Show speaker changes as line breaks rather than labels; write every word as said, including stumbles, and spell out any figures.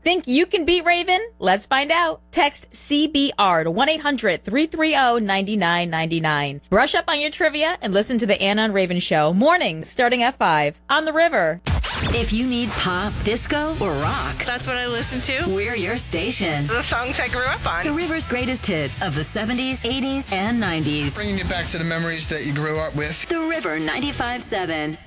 Think you can beat Raven? Let's find out. Text C B R to one eight hundred three three zero nine nine nine nine. Brush up on your trivia and listen to the Anna and Raven Show mornings starting at five on the River.
If you need pop, disco, or rock,
that's what I listen to.
We're your station.
The songs I grew up on.
The River's greatest hits of the seventies, eighties, and nineties.
Bringing you back to the memories that you grew up with.
The River ninety-five seven.